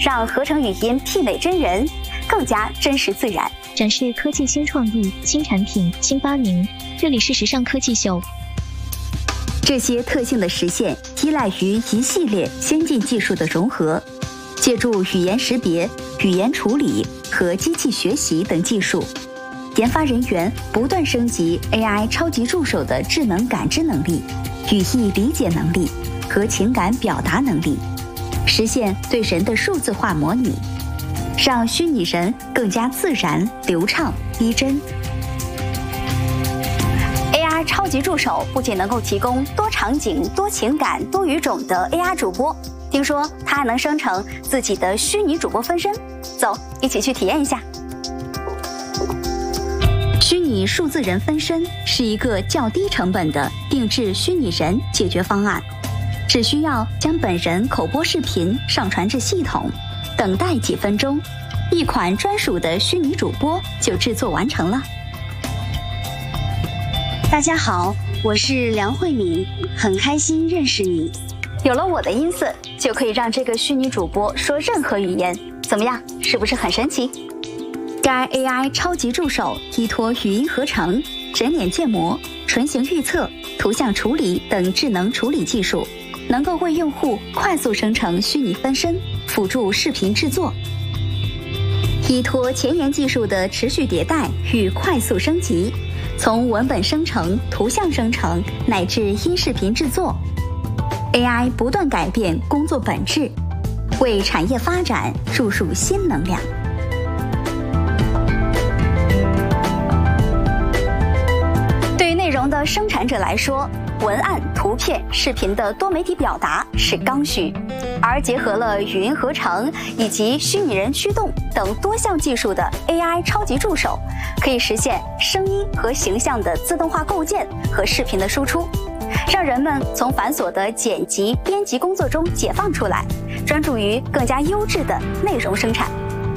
让合成语音媲美真人，更加真实自然。 展示科技新创意、新产品、新发明。这里是时尚科技秀。 这些特性的实现依赖于一系列先进技术的融合，借助语言识别、语言处理和机器学习等技术，研发人员不断升级 AI 超级助手的智能感知能力、语义理解能力和情感表达能力，实现对人的数字化模拟，让虚拟人更加自然、流畅、逼真。AI 超级助手不仅能够提供多场景、多情感、多语种的 AI 主播，听说它还能生成自己的虚拟主播分身。走，一起去体验一下。虚拟数字人分身是一个较低成本的定制虚拟人解决方案，只需要将本人口播视频上传至系统，等待几分钟，一款专属的虚拟主播就制作完成了。大家好，我是梁慧敏，很开心认识你。有了我的音色，就可以让这个虚拟主播说任何语言，怎么样？是不是很神奇？该 AI 超级助手依托语音合成、人脸建模、唇形预测、图像处理等智能处理技术，能够为用户快速生成虚拟分身，辅助视频制作。依托前沿技术的持续迭代与快速升级，从文本生成、图像生成乃至音视频制作 ，AI 不断改变工作本质，为产业发展注入新能量。对于内容的生产者来说，文案、图片、视频的多媒体表达是刚需，而结合了语音合成以及虚拟人驱动等多项技术的 AI 超级助手，可以实现声音和形象的自动化构建和视频的输出，让人们从繁琐的剪辑、编辑工作中解放出来，专注于更加优质的内容生产。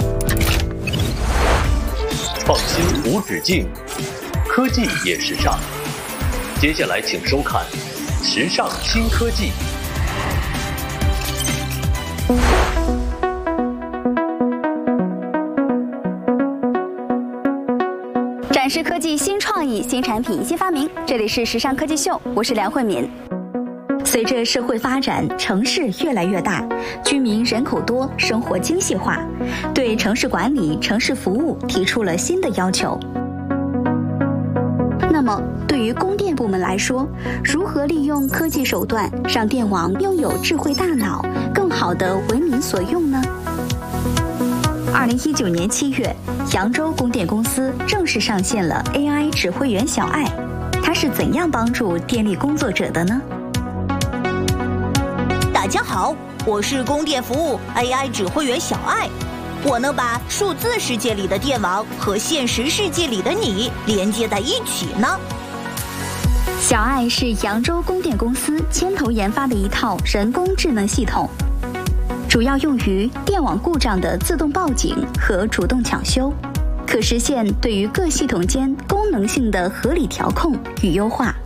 创新无止境，科技也时尚。接下来请收看《时尚新科技》。 展示科技新创意、新产品、新发明。这里是时尚科技秀，我是梁慧敏。随着社会发展，城市越来越大，居民人口多，生活精细化，对城市管理、城市服务提出了新的要求。那么，对于供电部门来说，如何利用科技手段让电网拥有智慧大脑，更好地为民所用呢？2019年7月，扬州供电公司正式上线了 AI 指挥员小爱，它是怎样帮助电力工作者的呢？ 大家好，我是供电服务 AI 指挥员小爱。我能把数字世界里的电网和现实世界里的你连接在一起呢。 小爱是扬州供电公司牵头研发的一套人工智能系统，主要用于电网故障的自动报警和主动抢修，可实现对于各系统间功能性的合理调控与优化。